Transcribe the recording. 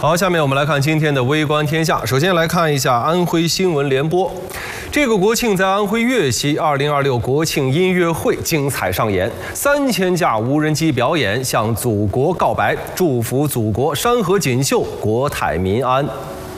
好，下面我们来看今天的微观天下。首先来看一下安徽新闻联播。这个国庆在安徽岳西，2026国庆音乐会精彩上演，3000架无人机表演，向祖国告白，祝福祖国山河锦绣，国泰民安。